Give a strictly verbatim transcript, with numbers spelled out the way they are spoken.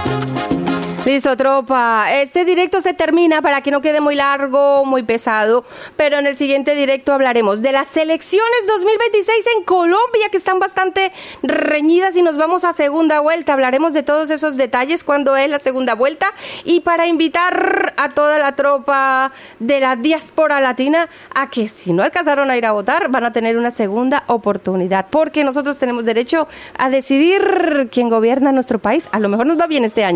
Listo, tropa. Este directo se termina para que no quede muy largo, muy pesado, pero en el siguiente directo hablaremos de las elecciones dos mil veintiséis en Colombia, que están bastante reñidas, y nos vamos a segunda vuelta. Hablaremos de todos esos detalles, cuándo es la segunda vuelta, y para invitar a toda la tropa de la diáspora latina a que, si no alcanzaron a ir a votar, van a tener una segunda oportunidad, porque nosotros tenemos derecho a decidir quién gobierna nuestro país. A lo mejor nos va bien este año.